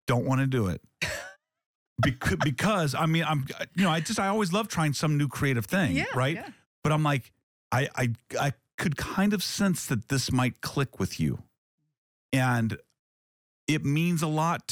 don't want to do it. Because I mean, I always love trying some new creative thing, right? Yeah. But I'm like, I could kind of sense that this might click with you. And it means a lot